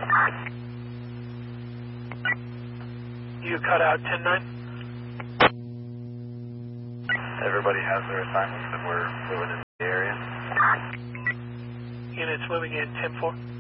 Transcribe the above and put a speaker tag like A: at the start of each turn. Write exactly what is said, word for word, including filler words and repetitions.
A: You cut out ten nine.
B: Everybody has their assignments and we're moving in the area.
A: Units moving in ten four.